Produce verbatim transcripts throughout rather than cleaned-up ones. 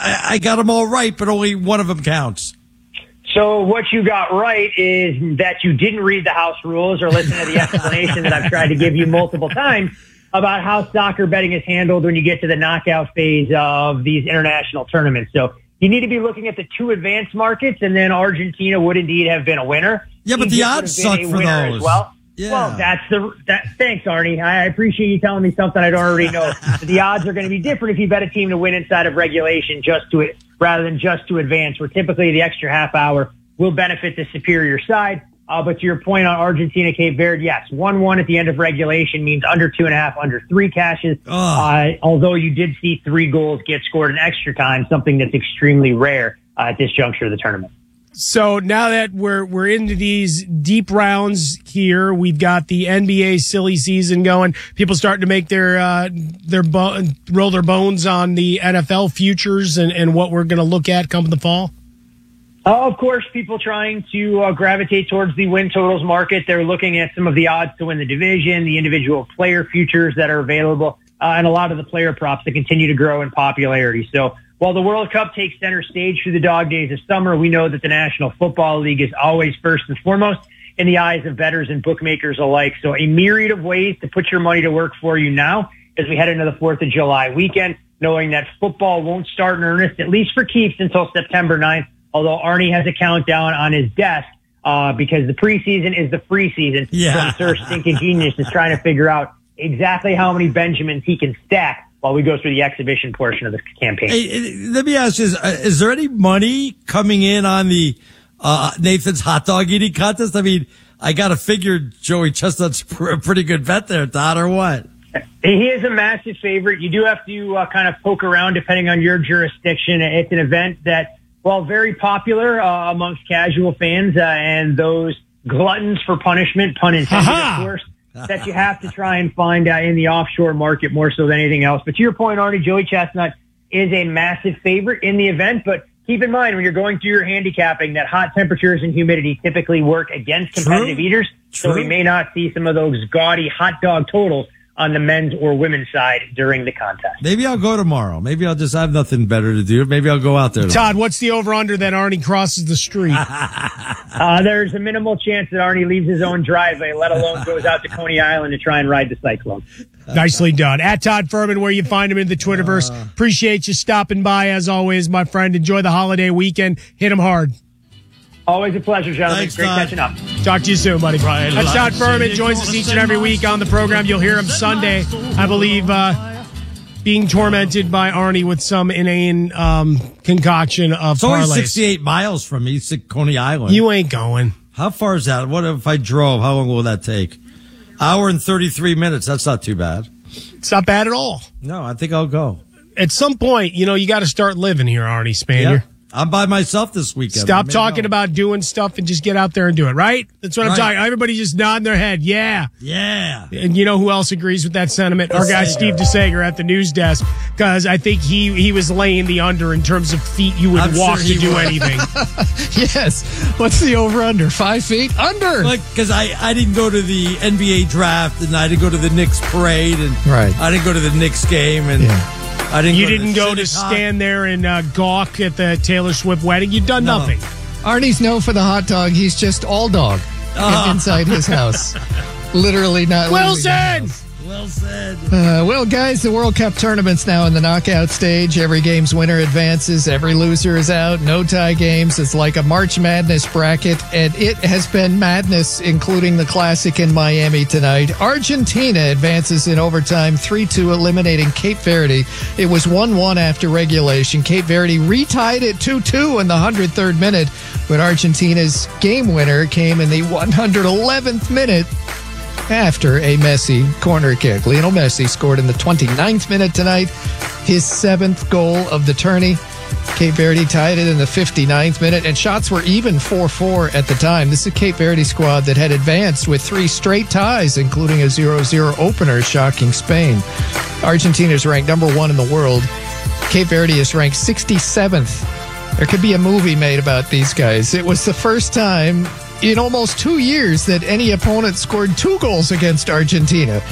I, I got them all right, but only one of them counts. So what you got right is that you didn't read the house rules or listen to the explanation that I've tried to give you multiple times about how soccer betting is handled when you get to the knockout phase of these international tournaments. So you need to be looking at the two advanced markets, and then Argentina would indeed have been a winner. Yeah, but Egypt the odds suck for those. As well. Yeah. Well, that's the that. Thanks, Arnie. I appreciate you telling me something I don't already know. The odds are going to be different if you bet a team to win inside of regulation, just to it rather than just to advance. Where typically the extra half hour will benefit the superior side. Uh, but to your point on Argentina, Cape Verde, yes, one one at the end of regulation means under two and a half, under three cashes. Uh, although you did see three goals get scored in extra time, something that's extremely rare uh, at this juncture of the tournament. So now that we're we're into these deep rounds here, we've got the N B A silly season going. People starting to make their uh, their bo- roll their bones on the N F L futures and, and what we're going to look at come the fall. Uh, of course, people trying to uh, gravitate towards the win totals market. They're looking at some of the odds to win the division, the individual player futures that are available, uh, and a lot of the player props that continue to grow in popularity. So while the World Cup takes center stage through the dog days of summer, we know that the National Football League is always first and foremost in the eyes of bettors and bookmakers alike. So a myriad of ways to put your money to work for you now as we head into the fourth of July weekend, knowing that football won't start in earnest, at least for keeps, until September ninth. Although Arnie has a countdown on his desk uh, because the preseason is the free season. Yeah. So Sir Stinking Genius is trying to figure out exactly how many Benjamins he can stack while we go through the exhibition portion of the campaign. Hey, let me ask you, is, uh, is there any money coming in on the uh, Nathan's hot dog eating contest? I mean, I got to figure Joey Chestnut's a pretty good bet there, Todd, or what? He is a massive favorite. You do have to uh, kind of poke around depending on your jurisdiction. It's an event that, well, very popular uh, amongst casual fans uh, and those gluttons for punishment, pun intended, Ha-ha! of course, that you have to try and find uh, in the offshore market more so than anything else. But to your point, Arnie, Joey Chestnut is a massive favorite in the event. But keep in mind when you're going through your handicapping that hot temperatures and humidity typically work against competitive True. eaters. True. So we may not see some of those gaudy hot dog totals on the men's or women's side during the contest. Maybe I'll go tomorrow. Maybe I'll just have nothing better to do. Maybe I'll go out there tomorrow. Todd, what's the over-under that Arnie crosses the street? uh, there's a minimal chance that Arnie leaves his own driveway, let alone goes out to Coney Island to try and ride the Cyclone. Nicely done. At Todd Furman, where you find him in the Twitterverse. Uh, Appreciate you stopping by, as always, my friend. Enjoy the holiday weekend. Hit him hard. Always a pleasure, gentlemen. Thanks, Great Todd. catching up. Talk to you soon, buddy. Brian That's Todd Lodge. Furman. Joins us each and every week on the program. You'll hear him Sunday, I believe, uh, being tormented by Arnie with some inane um, concoction of It's only parlays. sixty-eight miles from me, Coney Island. You ain't going. How far is that? What if I drove? How long will that take? Hour and thirty-three minutes. That's not too bad. It's not bad at all. No, I think I'll go. At some point, you know, you got to start living here, Arnie Spanier. Yeah. I'm by myself this weekend. Stop Maybe talking I'll- about doing stuff and just get out there and do it, right? That's what I'm Right. talking. Everybody just nodding their head. Yeah. Yeah. And you know who else agrees with that sentiment? Our guy DeSager. Steve DeSager at the news desk, because I think he he was laying the under in terms of feet you would I'm walk sure to he do would. anything. Yes. What's the over-under? Five feet? Under. Like, because I, I didn't go to the N B A draft and I didn't go to the Knicks parade and Right. I didn't go to the Knicks game and Yeah. I didn't. You go didn't to go the to synagogue. stand there and uh, gawk at the Taylor Swift wedding. You've done No. nothing. Arnie's known for the hot dog. He's just all dog Uh-huh. inside his house. Literally not leaving the Wilson! house. Well said. Uh, well, guys, the World Cup tournament's now in the knockout stage. Every game's winner advances. Every loser is out. No tie games. It's like a March Madness bracket, and it has been madness, including the Classic in Miami tonight. Argentina advances in overtime three two, eliminating Cape Verde. It was one one after regulation. Cape Verde retied at two two in the one hundred third minute, but Argentina's game winner came in the one hundred eleventh minute after a Messi corner kick. Lionel Messi scored in the twenty-ninth minute tonight, his seventh goal of the tourney. Cape Verde tied it in the fifty-ninth minute, and shots were even four four at the time. This is a Cape Verde squad that had advanced with three straight ties, including a zero zero opener, shocking Spain. Argentina is ranked number one in the world. Cape Verde is ranked sixty-seventh. There could be a movie made about these guys. It was the first time in almost two years that any opponent scored two goals against Argentina.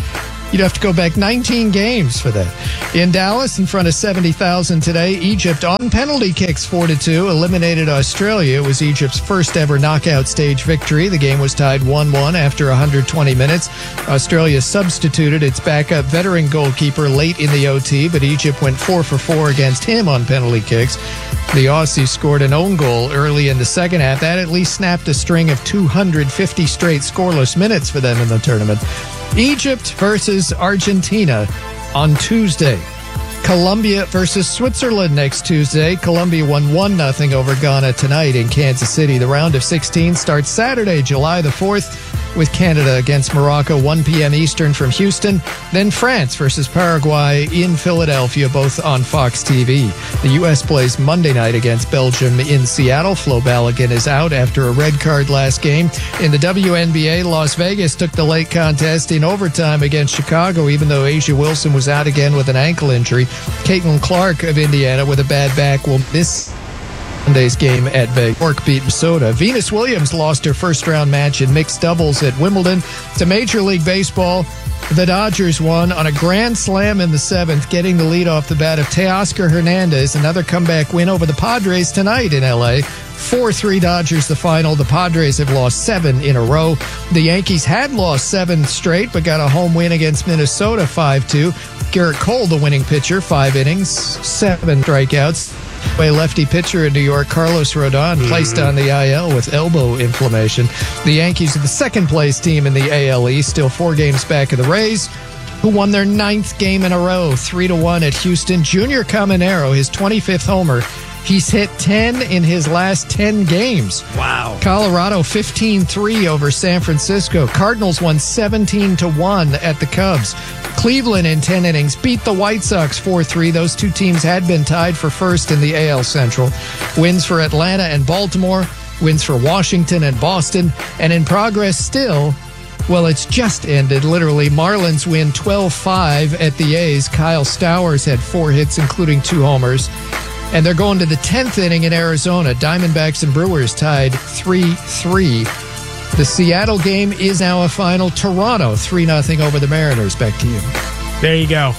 You'd have to go back nineteen games for that. In Dallas, in front of seventy thousand today, Egypt on penalty kicks four to two eliminated Australia. It was Egypt's first ever knockout stage victory. The game was tied one one after one hundred twenty minutes. Australia substituted its backup veteran goalkeeper late in the O T, but Egypt went four for four against him on penalty kicks. The Aussies scored an own goal early in the second half. That at least snapped a string of two hundred fifty straight scoreless minutes for them in the tournament. Egypt versus Argentina on Tuesday. Colombia versus Switzerland next Tuesday. Colombia won one nothing over Ghana tonight in Kansas City. The round of sixteen starts Saturday, July the fourth, with Canada against Morocco, one p.m. Eastern from Houston. Then France versus Paraguay in Philadelphia, both on Fox T V. The U S plays Monday night against Belgium in Seattle. Flo Balogun is out after a red card last game. In the W N B A, Las Vegas took the late contest in overtime against Chicago, even though Asia Wilson was out again with an ankle injury. Caitlin Clark of Indiana with a bad back will miss Sunday's game at Vegas. York beat Minnesota. Venus Williams lost her first round match in mixed doubles at Wimbledon. To Major League Baseball, the Dodgers won on a grand slam in the seventh, getting the lead off the bat of Teoscar Hernandez. Another comeback win over the Padres tonight in L A. four three Dodgers the final. The Padres have lost seven in a row. The Yankees had lost seven straight, but got a home win against Minnesota five two. Garrett Cole, the winning pitcher, five innings, seven strikeouts. Way lefty pitcher in New York, Carlos Rodon, placed on the I L with elbow inflammation. The Yankees are the second place team in the A L East, still four games back of the Rays, who won their ninth game in a row, three to one at Houston. Junior Caminero, his twenty-fifth homer. He's hit ten in his last ten games. Wow. Colorado fifteen three over San Francisco. Cardinals won seventeen to one at the Cubs. Cleveland in ten innings beat the White Sox four three. Those two teams had been tied for first in the A L Central. Wins for Atlanta and Baltimore. Wins for Washington and Boston. And in progress still, well, it's just ended, literally. Marlins win twelve five at the A's. Kyle Stowers had four hits, including two homers. And they're going to the tenth inning in Arizona. Diamondbacks and Brewers tied three three. The Seattle game is now a final. Toronto three nothing over the Mariners. Back to you. There you go.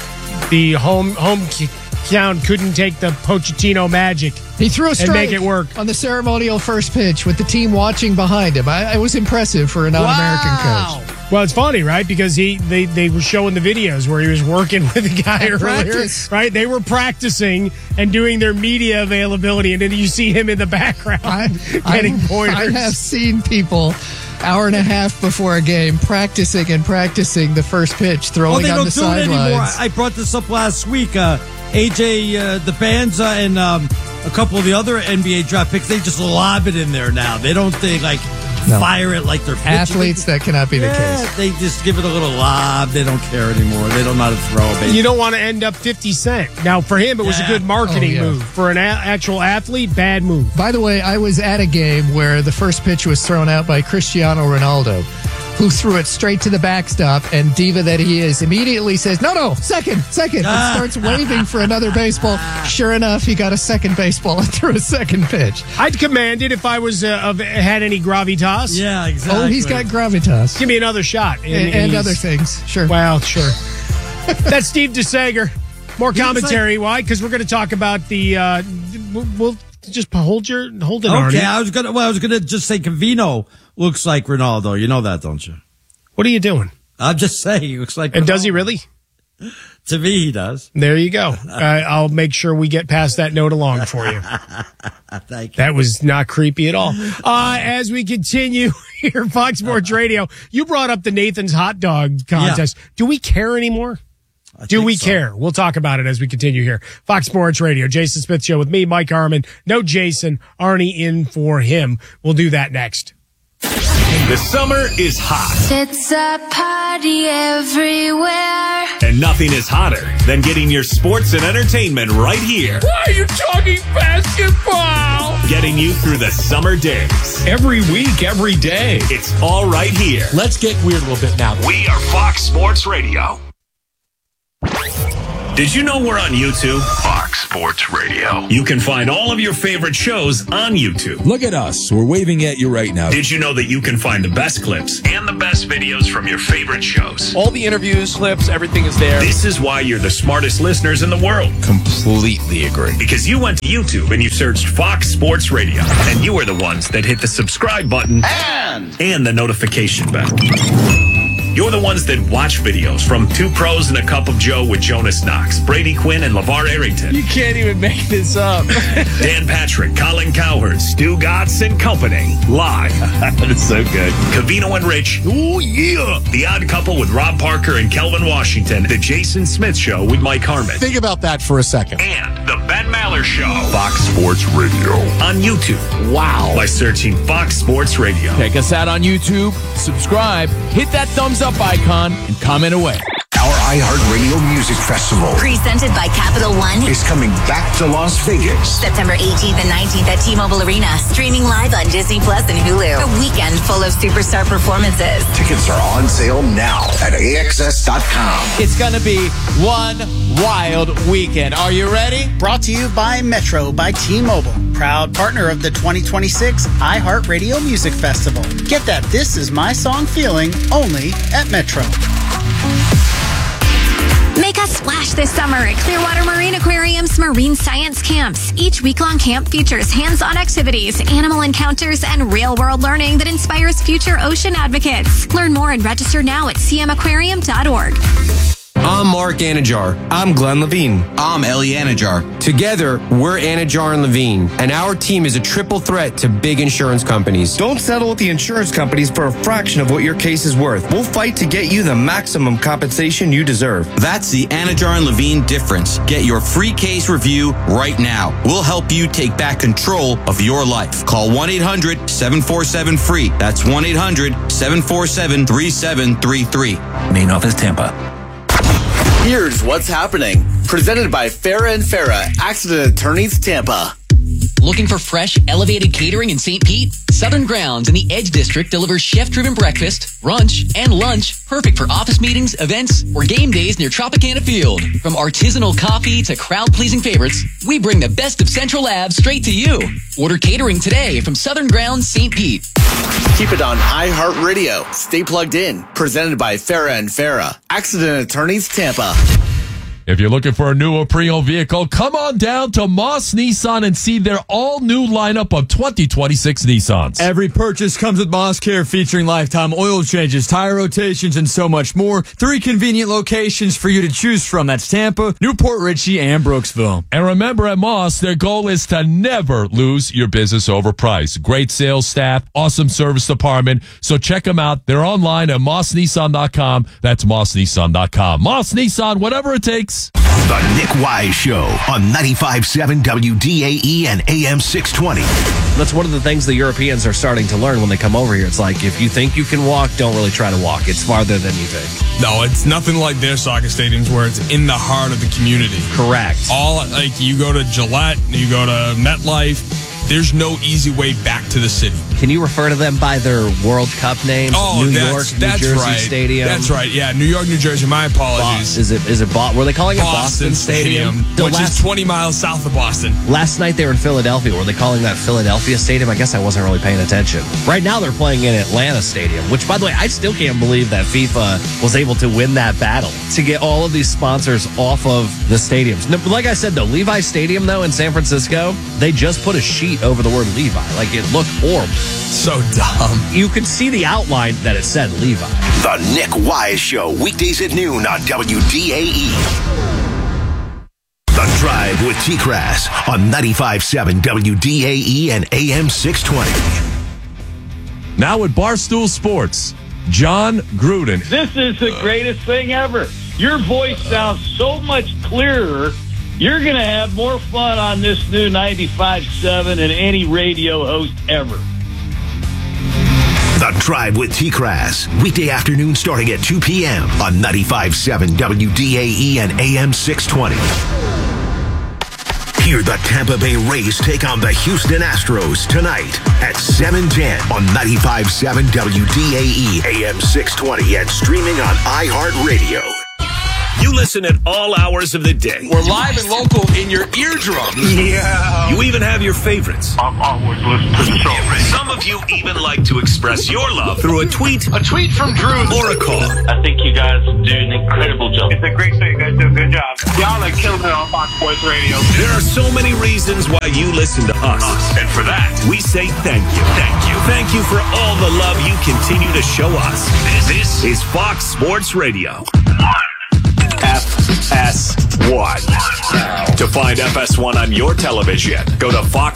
The home home count couldn't take the Pochettino magic. He threw a strike and make it work on the ceremonial first pitch with the team watching behind him. I, it was impressive for a non-American Wow. coach. Well, it's funny, right? Because he they, they were showing the videos where he was working with a guy At earlier, practice. right? They were practicing and doing their media availability, and then you see him in the background I, getting I, pointers. I have seen people hour and a half before a game practicing and practicing the first pitch, Oh, throwing they on don't the do it anymore. sidelines. I brought this up last week. Uh, A J uh, DeBanza and um, a couple of the other N B A draft picks, they just lob it in there now. They don't they like No. fire it like they're pitching. Athletes, that cannot be the Yeah, case. they just give it a little lob. They don't care anymore. They don't know how to throw a baseball. You don't want to end up fifty Cent. Now, for him, it was Yeah. a good marketing Oh, yeah. move. For an a- actual athlete, bad move. By the way, I was at a game where the first pitch was thrown out by Cristiano Ronaldo, who threw it straight to the backstop, and diva that he is immediately says, no, no, second, second, and starts waving for another baseball. Sure enough, he got a second baseball and threw a second pitch. I'd command it if I was uh, of, had any gravitas. Yeah, exactly. Oh, he's got gravitas. Give me another shot. And, and he's- other things, sure. Well, sure. That's Steve DeSager. More commentary. Why? Because we're going to talk about the. Uh, we'll, we'll just hold your hold it. Okay, Arnie. I was gonna. Well, I was gonna just say Cavino looks like Ronaldo. You know that, don't you? What are you doing? I'm just saying he looks like. And Ronaldo. does he really? To me, he does. There you go. Uh, I'll make sure we get past that note along for you. Thank you. That was not creepy at all. Uh, as we continue here, Fox Sports Radio, you brought up the Nathan's hot dog contest. Do we care anymore? I Do think we so. care? We'll talk about it as we continue here. Fox Sports Radio, Jason Smith Show with me, Mike Harmon. No Jason, Arnie in for him. We'll do that next. The summer is hot, It's a party everywhere. and nothing is hotter than getting your sports and entertainment right here. Why are you talking basketball? Getting you through the summer days. Every week, every day. It's all right here. Let's get weird a little bit now. We are Fox Sports Radio. Did you know we're on YouTube? Fox Sports Radio. You can find all of your favorite shows on YouTube. Look at us. We're waving at you right now. Did you know that you can find the best clips and the best videos from your favorite shows? All the interviews, clips, everything is there. This is why you're the smartest listeners in the world. Completely agree. Because you went to YouTube and you searched Fox Sports Radio. And you were the ones that hit the subscribe button And, and the notification bell. You're the ones that watch videos from Two Pros and a Cup of Joe with Jonas Knox, Brady Quinn, and LeVar Arrington. you can't even make this up. Dan Patrick, Colin Cowherd, Stu Gotts, and company. Live. That's so good. Cavino and Rich. Oh, yeah. The Odd Couple with Rob Parker and Kelvin Washington. The Jason Smith Show with Mike Harmon. Think about that for a second. And The Ben Maller Show. Fox Sports Radio. On YouTube. Wow. By searching Fox Sports Radio. Check us out on YouTube. Subscribe. Hit that thumbs up icon and comment away. Our iHeartRadio Music Festival presented by Capital One is coming back to Las Vegas. September eighteenth and nineteenth at T-Mobile Arena. Streaming live on Disney Plus and Hulu. A weekend full of superstar performances. Tickets are on sale now at A X S dot com. It's going to be one wild weekend. Are you ready? Brought to you by Metro by T-Mobile. Proud partner of the twenty twenty-six iHeartRadio Music Festival. Get that This Is My Song feeling only at Metro. Make a splash this summer at Clearwater Marine Aquarium's Marine Science Camps. Each week-long camp features hands-on activities, animal encounters, and real-world learning that inspires future ocean advocates. Learn more and register now at c m aquarium dot org. I'm Mark Anajar. I'm Glenn Levine. I'm Ellie Anajar. Together, we're Anajar and Levine, and our team is a triple threat to big insurance companies. Don't settle with the insurance companies for a fraction of what your case is worth. We'll fight to get you the maximum compensation you deserve. That's the Anajar and Levine difference. Get your free case review right now. We'll help you take back control of your life. Call one eight hundred seven four seven free. That's one eight hundred seven four seven three seven three three. Main office, Tampa. Here's what's happening. Presented by Farah and Farah, Accident Attorneys, Tampa. Looking for fresh, elevated catering in Saint Pete? Southern Grounds in the Edge District delivers chef-driven breakfast, brunch, and lunch, perfect for office meetings, events, or game days near Tropicana Field. From artisanal coffee to crowd-pleasing favorites, we bring the best of Central Ave straight to you. Order catering today from Southern Grounds, Saint Pete. Keep it on iHeartRadio. Stay plugged in. Presented by Farah and Farah, Accident Attorneys, Tampa. If you're looking for a new or pre-owned vehicle, come on down to Moss Nissan and see their all-new lineup of twenty twenty-six Nissans. Every purchase comes with Moss Care, featuring lifetime oil changes, tire rotations, and so much more. Three convenient locations for you to choose from. That's Tampa, Newport Richey, and Brooksville. And remember, at Moss, their goal is to never lose your business over price. Great sales staff, awesome service department. So check them out. They're online at moss nissan dot com. That's moss nissan dot com. Moss Nissan, whatever it takes. The Nick Wise Show on ninety-five point seven W D A E and A M six twenty. That's one of the things the Europeans are starting to learn when they come over here. It's like, if you think you can walk, don't really try to walk. It's farther than you think. No, it's nothing like their soccer stadiums where it's in the heart of the community. Correct. All, like, you go to Gillette, you go to MetLife, there's no easy way back to the city. Can you refer to them by their World Cup names? Oh, New that's, York, that's New Jersey right. Stadium. That's right. Yeah, New York, New Jersey. My apologies. Bo- is it? Is it? Bo- were they calling it Boston, Boston Stadium? Stadium which last, is twenty miles south of Boston. Last night they were in Philadelphia. Were they calling that Philadelphia Stadium? I guess I wasn't really paying attention. Right now they're playing in Atlanta Stadium, which, by the way, I still can't believe that FIFA was able to win that battle to get all of these sponsors off of the stadiums. No, like I said, though, Levi Stadium, though, in San Francisco, they just put a sheet over the word Levi. Like, it looked horrible. So dumb. You could see the outline that it said Levi. The Nick Wise Show, weekdays at noon on W D A E. The Drive with T-Crass on ninety-five point seven W D A E and A M six twenty. Now with Barstool Sports, John Gruden. This is the greatest thing ever. Your voice sounds so much clearer. You're going to have more fun on this new ninety-five point seven than any radio host ever. The Drive with T-Crass, weekday afternoon starting at two p.m. on ninety-five point seven W D A E and A M six twenty. Hear the Tampa Bay Rays take on the Houston Astros tonight at seven ten on ninety-five point seven W D A E, A M six twenty, and streaming on iHeartRadio. You listen at all hours of the day. We're live and local in your eardrums. Yeah. You even have your favorites. I'm always listening to the show. Some of you even like to express your love through a tweet, A tweet from Drew. or a call. I think you guys do an incredible job. It's a great show. You guys do a good job. Y'all are killing it on Fox Sports Radio. There are so many reasons why you listen to us. And for that, we say thank you. Thank you. Thank you for all the love you continue to show us. This is Fox Sports Radio. F S one. To find F S one on your television, go to fox